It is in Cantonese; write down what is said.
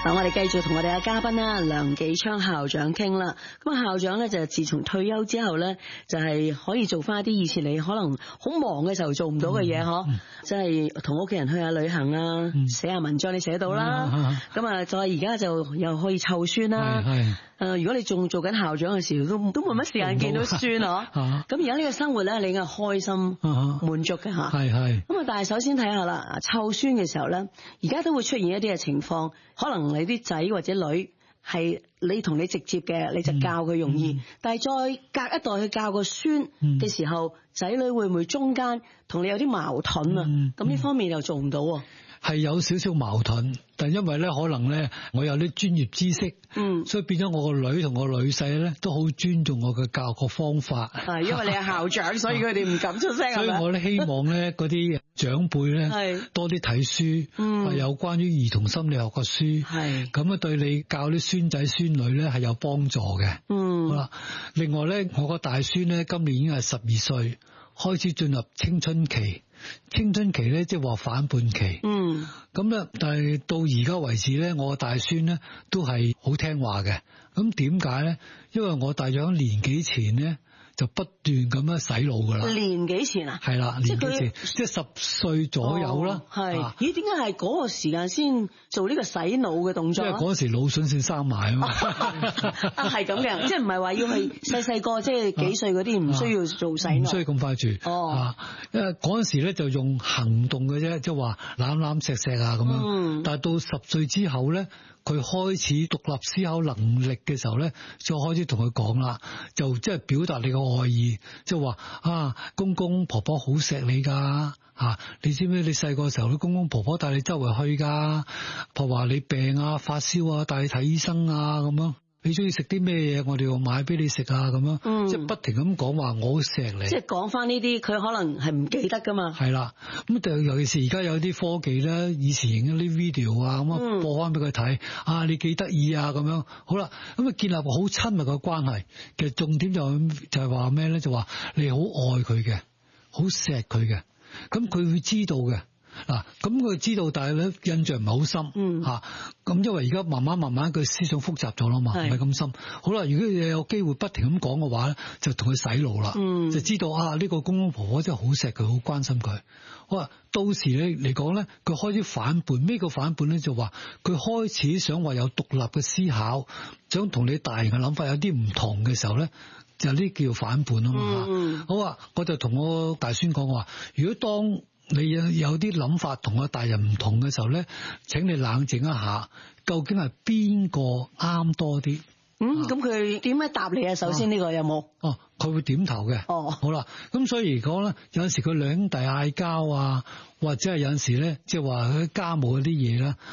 嗱，我哋繼續同我哋嘅嘉賓啦，梁紀昌校長傾啦。咁啊，校長咧就自從退休之後咧，就係可以做翻一啲以前你可能好忙嘅時候做唔到嘅嘢，即係同屋企人去下旅行啊，寫下文章你寫到啦。咁啊，再而家就又可以湊孫啦。如果你仲做緊校長嘅時候，都冇乜時間見到孫嗬。咁而家呢個生活咧，你應該係開心滿足嘅吓。咁啊，但係首先睇下啦，湊孫嘅時候咧，而家都會出現一啲嘅情況，可能你啲仔或者女係你同你直接嘅，你就教佢容易。但係再隔一代去教個孫嘅時候，仔女會唔會中間同你有啲矛盾啊？咁呢方面又做唔到。 係有少少矛盾，但因為咧可能咧我有啲專業知識，所以變咗我個女同我女婿咧都好尊重我嘅教學方法。係因為你係校長，所以佢哋唔敢出聲。所以我咧希望咧嗰啲長輩咧多啲睇書，有關於兒童心理學嘅書，咁啊對你教啲孫仔孫女咧係有幫助嘅。好啦，另外咧我個大孫咧今年已經係12歲，開始進入青春期。青春期咧，即係話反叛期。咁咧，但係到而家為止咧，我個大孫咧都係好聽話嘅。咁點解咧？因為我大約年幾前咧就不斷咁樣洗腦噶啦。年幾前啊？係啦，年幾前，即係10歲左右啦。咦？點解係嗰個時間先做呢個洗腦嘅動作？因為嗰時腦筍先生埋啊嘛。係咁嘅，即係唔係話要係細個，即係幾歲嗰啲唔需要做洗腦，唔需要咁快住。因為嗰陣時咧就用行動嘅啫，即係話攬攬錫錫啊咁樣。但係到10歲之後咧，佢開始獨立思考能力嘅時候咧，就開始同佢講啦，就即係表達你個愛意，即係話公公婆婆好錫你噶，你知唔知你細個時候啲公公婆婆帶你周圍去噶，譬如話你病啊發燒啊帶你睇醫生啊咁樣。你中意食啲咩嘢？我哋要買俾你食啊！咁樣，即係不停咁講話，我好錫你。即係講翻呢啲，佢可能係唔記得噶嘛。係啦，咁尤其是而家有啲科技咧，以前影嗰啲 video 啊，咁啊播翻俾佢睇，你幾得意啊咁樣。好啦，咁啊建立個好親密嘅關係。其實重點就係話咩咧？就話你好愛佢嘅，好錫佢嘅，咁佢會知道嘅。嗱，咁佢知道，但係咧印象唔係好深，咁因為而家慢慢佢思想複雜咗啦嘛，唔係咁深。好啦，如果你有機會不停咁講嘅話咧，就同佢洗腦啦，就知道呢個公公婆婆真係好錫佢，好關心佢。好啦，到時咧嚟講咧，佢開始反叛，咩叫反叛咧？就話佢開始想話有獨立嘅思考，想同你大人嘅諗法有啲唔同嘅時候咧，就呢叫反叛啊嘛。好啊，我就同我大孫講話，如果當你有啲諗法同我大人唔同嘅時候咧，請你冷靜一下，究竟係邊個啱多啲？咁佢點樣答你啊？首先呢個有冇？佢會點頭嘅。好啦，咁所以嚟講咧，有陣時佢兩兄弟嗌交啊，或者係有陣時咧，即係話佢家務嗰啲嘢啦。